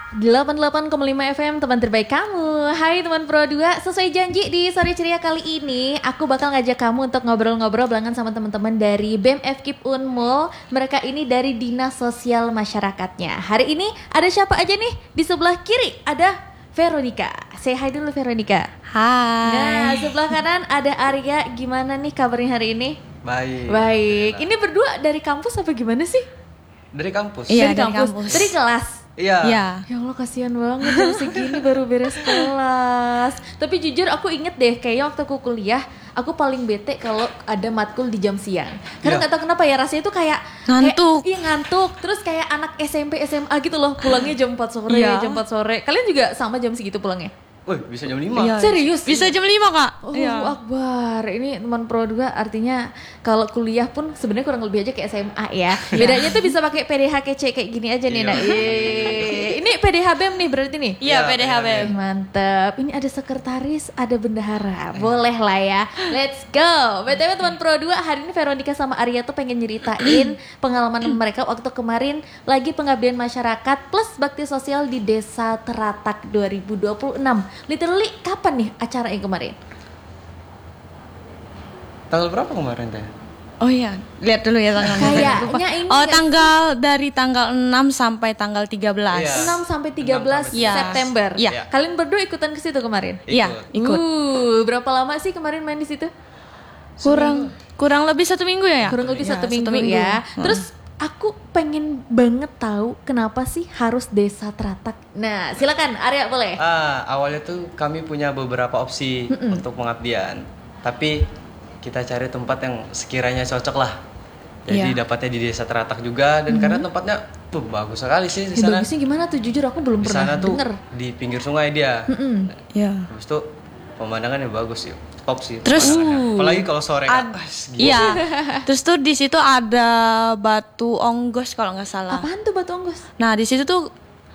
88,5 FM teman terbaik kamu. Hai teman Pro 2, sesuai janji di sore ceria kali ini aku bakal ngajak kamu untuk ngobrol-ngobrol barengan sama teman-teman dari BEM FKIP Unmul. Mereka ini dari Dinas Sosial Masyarakatnya. Hari ini ada siapa aja nih? Di sebelah kiri ada Veronica. Say hi dulu Veronica. Hai. Nah, sebelah kanan ada Arya. Gimana nih kabarnya hari ini? Baik. Ini berdua dari kampus apa gimana sih? Dari kampus. Iya, dari kampus. Dari kelas. Iya. Ya Allah, kasihan banget jam segini baru beres kelas. Tapi jujur aku inget deh, kayaknya waktu aku kuliah aku paling bete kalau ada matkul di jam siang. Karena nggak tahu kenapa ya, rasanya itu kayak ngantuk. Iya ngantuk. Terus kayak anak SMP SMA gitu loh, pulangnya jam 4 sore. Iya. Jam 4 sore. Kalian juga sama jam segitu pulangnya? Wih, bisa jam 5. Iya. Serius? Bisa jam 5 Kak. Oh, Iya. Akbar. Ini teman Pro 2 artinya kalau kuliah pun sebenarnya kurang lebih aja kayak SMA ya. Bedanya tuh bisa pakai PDH kece kayak gini aja nih, Iya. Nak. Ini PDH BEM nih berarti nih? Iya, Iya, PDH BEM. Mantap. Ini ada sekretaris, ada bendahara. Boleh lah ya. Let's go. BTW teman Pro 2, hari ini Veronica sama Arya tuh pengen nyeritain pengalaman mereka waktu kemarin lagi pengabdian masyarakat plus bakti sosial di Desa Teratak 2026. Literally kapan nih acara yang kemarin? Tanggal berapa kemarin teh? Oh iya, lihat dulu ya tanggalnya. Kayaknya ini Oh, ya, dari tanggal 6 sampai tanggal 13. Iya. 6 sampai 13 Iya. September. Iya. Kalian berdua ikutan ke situ kemarin? Iya, ikut. Berapa lama sih kemarin main di situ? Kurang lebih 1 minggu ya? Kurang lebih Iya, 1 minggu ya. Terus aku pengen banget tahu kenapa sih harus Desa Teratak. Nah, silakan Arya boleh. Awalnya tuh kami punya beberapa opsi untuk pengabdian. Tapi kita cari tempat yang sekiranya cocok lah. Jadi Iya. dapatnya di Desa Teratak juga dan karena tempatnya tuh bagus sekali sih di Ya, sana. bagusnya gimana tuh? Jujur aku belum Di pernah sana tuh denger. di pinggir sungai dia. Iya. Habis itu pemandangannya bagus sih. Top sih. Terus- pemandangannya. Apalagi kalau sore kan. Gila. Iya. Terus tuh di situ ada batu onggos kalau nggak salah. Apaan tuh Batu Onggos? Nah, di situ tuh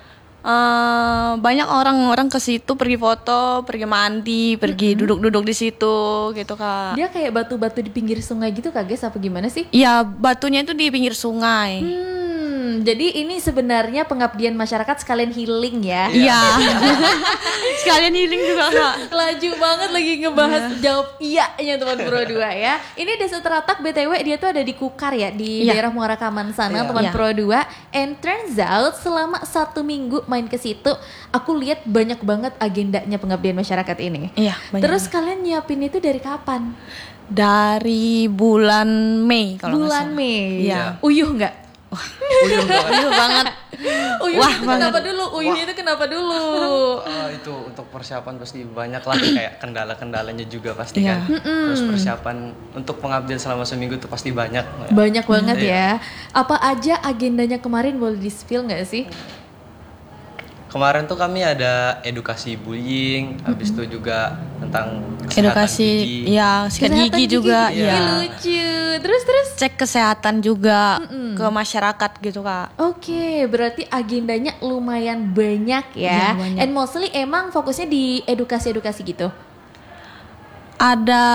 banyak orang-orang ke situ pergi foto, pergi mandi, pergi duduk-duduk di situ gitu, Kak. Dia kayak batu-batu di pinggir sungai gitu Kak guys, apa gimana sih? Iya, batunya itu di pinggir sungai. Jadi ini sebenarnya pengabdian masyarakat sekalian healing ya. Iya. Sekalian healing juga, Kak. Laju banget lagi ngebahas jawab iya-nya teman Pro 2 ya. Ini Desa Teratak BTW dia tuh ada di Kukar ya, di Iya. daerah Muara Kaman sana Iya. teman Iya. Pro 2. And turns out selama 1 minggu main ke situ, aku lihat banyak banget agendanya pengabdian masyarakat ini. Iya, banyak. Terus kalian nyiapin itu dari kapan? Dari bulan Mei kalau nggak Bulan salah. Mei. Iya. Uyuh nggak? Uyuh banget. Iya banget. Uyuh Wah, itu banget. kenapa dulu? Uyuhnya itu kenapa dulu? Itu untuk persiapan pasti banyak lah kayak kendala-kendalanya juga pasti Iya. kan. Terus persiapan untuk pengabdian selama seminggu tuh pasti banyak. Banyak banget Iya. ya. Apa aja agendanya kemarin, boleh di-spill nggak sih? Kemarin tuh kami ada edukasi bullying, habis itu juga tentang kesehatan Edukasi, gigi. ya, sikat Kesehatan gigi juga, Ih, ya. lucu. Terus. Cek kesehatan juga ke masyarakat gitu, Kak. Oke, berarti agendanya lumayan banyak ya. Iya, banyak. And mostly emang fokusnya di edukasi-edukasi gitu. Ada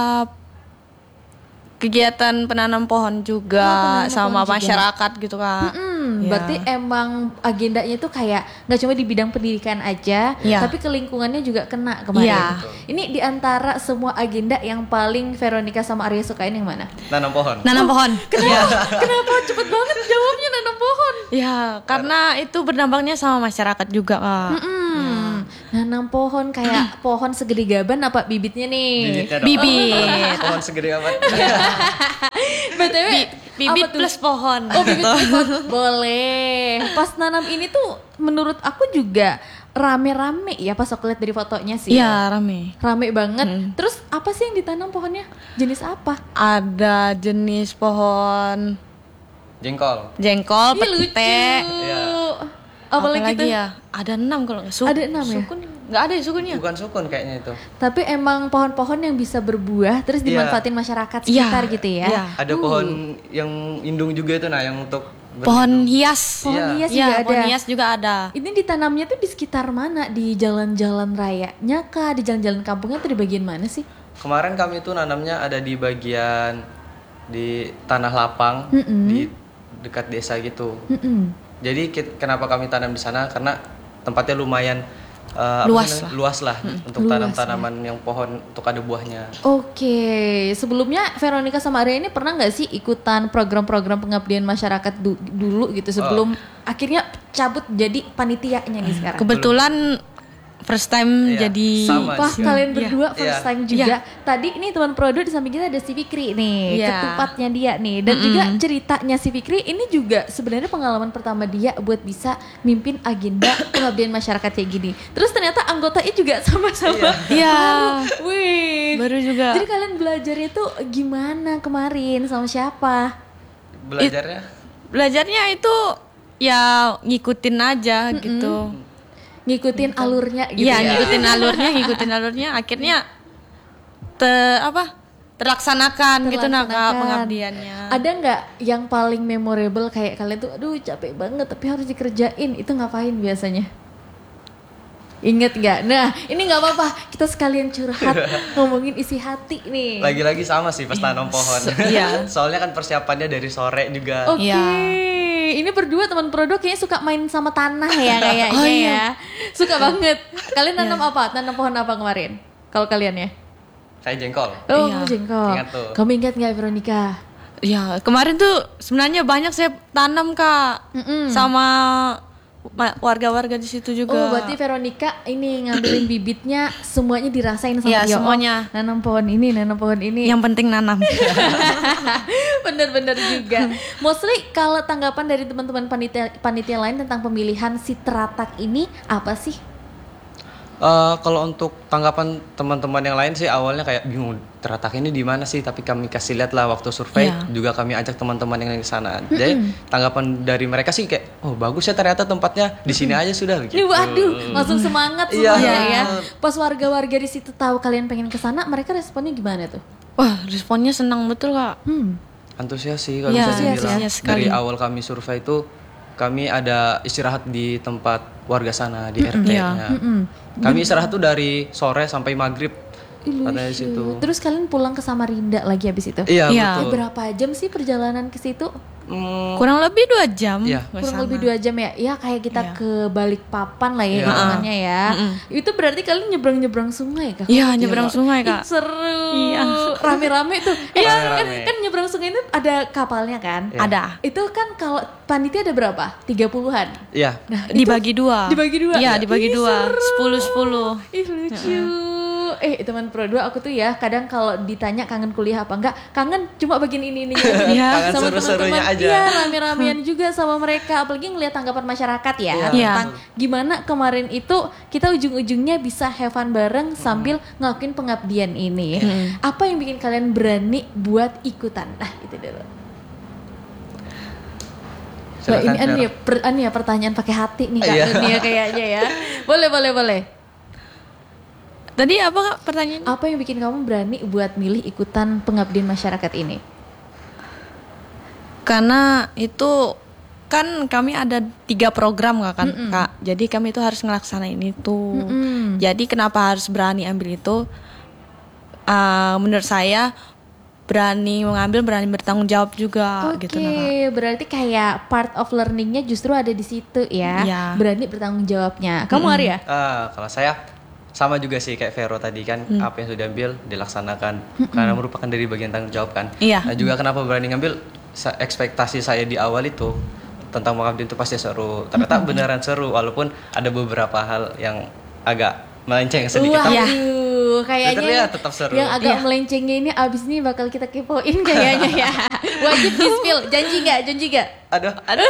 kegiatan penanam pohon juga penanam sama pohon juga. masyarakat gitu, Kak. Ya. Berarti emang agendanya tuh kayak nggak cuma di bidang pendidikan aja, Iya. tapi ke lingkungannya juga kena kemarin. Iya. Ini di antara semua agenda yang paling Veronica sama Arya sukain yang mana? Nanam pohon. Nanam pohon. Iya. Kenapa cepet banget jawabnya nanam pohon? Ya, karena itu berdampaknya sama masyarakat juga, Kak. Nanam pohon kayak pohon segede gaban apa bibitnya nih? Bibitnya dong. Bibit. Pohon segede amat. BTW Bibit apa tuh? plus pohon. Oh, bibit plus pohon. Boleh. Pas nanam ini tuh menurut aku juga rame-rame ya pas aku lihat dari fotonya sih. Iya, rame. Rame banget. Terus apa sih yang ditanam pohonnya? Jenis apa? Ada jenis pohon Jengkol. jengkol, Ih, lucu. pete. Iya. Apalagi tuh? ya? Ada 6 kalau nggak Ada 6 ya? Sukun nggak ada ya sukunnya. Bukan sukun kayaknya itu. Tapi emang pohon-pohon yang bisa berbuah terus Iya. dimanfaatin masyarakat sekitar gitu ya. Iya. Ada pohon yang indung juga itu yang untuk Pohon hias. Pohon Iya. hias Iya, juga pohon ada. hias juga ada. Ini ditanamnya tuh di sekitar mana? Di jalan-jalan rayanya kah? Di jalan-jalan kampungnya tuh di bagian mana sih? Kemarin kami tuh nanamnya ada di bagian di tanah lapang di dekat desa gitu. Jadi kenapa kami tanam di sana? Karena tempatnya lumayan luas lah untuk tanam-tanaman yang pohon untuk ada buahnya. Oke, sebelumnya Veronica sama Arya ini pernah nggak sih ikutan program-program pengabdian masyarakat dulu gitu sebelum akhirnya cabut jadi panitianya nih sekarang? Kebetulan first time Iya, jadi sama Wah, sih. kalian berdua first Iya. time juga. Tadi ini teman Prodo di samping kita ada si Fikri nih, Iya. ketupatnya dia nih. Dan juga ceritanya si Fikri ini juga sebenarnya pengalaman pertama dia buat bisa mimpin agenda pengabdian masyarakat kayak gini. Terus ternyata anggotanya juga sama-sama. Iya. Baru. Wih. Baru juga. Jadi kalian belajarnya tuh gimana kemarin sama siapa? Belajarnya itu ya ngikutin aja gitu. Ngikutin alurnya gitu Iya, ya. ngikutin alurnya akhirnya terlaksanakan gitu nah Kak, Terlaksanakan. pengabdiannya. Ada nggak yang paling memorable kayak kalian tuh aduh capek banget tapi harus dikerjain, itu ngapain biasanya? Ingat nggak? Nah ini nggak apa-apa, kita sekalian curhat ngomongin isi hati nih. lagi-lagi sama sih pas tanam pohon. Iya. Soalnya kan persiapannya dari sore juga. Oke, Iya. ini berdua teman Prodo kayaknya suka main sama tanah ya kayaknya ya. Suka banget. Kalian nanam apa? Tanam pohon apa kemarin? Kalau kalian ya? Saya jengkol. Oh, Iya. jengkol. Ingat tuh. Kamu ingat nggak Veronica? Ya, kemarin tuh sebenarnya banyak saya tanam Kak. Sama warga-warga di situ juga. Oh, berarti Veronica ini ngambilin bibitnya semuanya dirasain sama Iya, dia. semuanya. Oh, nanam pohon ini, nanam pohon ini. Yang penting nanam. Bener-bener juga. Mostly kalau tanggapan dari teman-teman panitia lain tentang pemilihan si teratak ini apa sih? Kalau untuk tanggapan teman-teman yang lain sih awalnya kayak bingung teratak ini di mana sih, tapi kami kasih lihat lah waktu survei, Iya. juga kami ajak teman-teman yang di sana. Jadi tanggapan dari mereka sih kayak oh bagus ya ternyata tempatnya di sini aja sudah Nih, gitu. waduh, langsung semangat Iya. semuanya ya. Iya. Pas warga-warga di situ tahu kalian pengen ke sana, mereka responnya gimana tuh? Wah, responnya senang betul Kak. Antusias sih kalau Iya, bisa dibilang. antusias sekali. Dari awal kami survei itu kami ada istirahat di tempat warga sana di RT-nya. Kami istirahat tuh dari sore sampai maghrib katanya di situ. Terus kalian pulang ke Samarinda lagi habis itu? Iya Iya. betul. Berapa jam sih perjalanan ke situ? Kurang lebih 2 jam. Iya. ke Kurang sana. lebih 2 jam ya? Ya kayak kita Iya. ke Balikpapan lah ya Iya. hitungannya ya. Itu berarti kalian nyebrang-nyebrang sungai kah? Iya, nyebrang sungai Ih, Kak. seru. Iya. Rame-rame tuh. Iya, kan, Rame-rame. kan nyebrang sungai itu ada kapalnya kan? Iya. Ada. Itu kan kalau panitia ada berapa? 30-an. Iya. Nah, Dibagi 2. Dibagi 2? Iya, dibagi 2. 10-10. Ih lucu. Teman Pro 2 aku tuh ya kadang kalau ditanya kangen kuliah apa enggak, kangen cuma bagian ini Iya. Kangen sama seru-serunya teman-teman. aja. Iya, rame-ramean juga sama mereka, apalagi ngelihat tanggapan masyarakat ya Iya. tentang gimana kemarin itu kita ujung-ujungnya bisa have fun bareng sambil ngelakuin pengabdian ini. Apa yang bikin kalian berani buat ikutan? Nah, itu dulu. Wah, Silakan, ini Fer. ya pertanyaan pakai hati nih Kak Iya. Nun ya kayaknya ya. Boleh. Tadi apa Kak pertanyaannya? Apa yang bikin kamu berani buat milih ikutan pengabdian masyarakat ini? Karena itu kan kami ada 3 program Kak. Jadi kami itu harus ngelaksanain itu. Jadi kenapa harus berani ambil itu? Menurut saya berani mengambil, berani bertanggung jawab juga Oke, gitu nah, Kak. berarti kayak part of learningnya justru ada di situ ya. Iya. Berani bertanggung jawabnya. Kamu Arya? Kalau saya sama juga sih kayak Vero tadi kan, apa yang sudah ambil dilaksanakan karena merupakan dari bagian tanggung jawab kan. Iya. Nah, juga kenapa berani ngambil, ekspektasi saya di awal itu tentang pengabdian itu pasti seru. Ternyata beneran seru walaupun ada beberapa hal yang agak melenceng sedikit. Wah, Tapi kayaknya ya, tetap seru. yang agak melencengnya ini abis ini bakal kita kepoin kayaknya ya. Wajib di spill, janji nggak? aduh.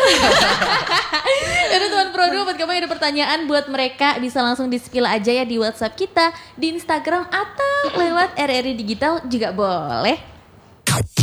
Jadi teman Pro 2 buat kamu yang ada pertanyaan buat mereka bisa langsung di spill aja ya di WhatsApp kita, di Instagram atau lewat RRI Digital juga boleh.